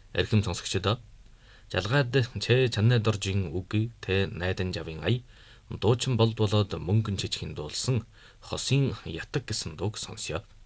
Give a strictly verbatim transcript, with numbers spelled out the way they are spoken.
Эрхэм сонсогчдоо жалгаад чэ чанны доржин үгүй тэ найдан жавын ая дуучин болд болоод мөнгөн чичгэн дуулсан хосын ятг гэсэн дууг сонсё.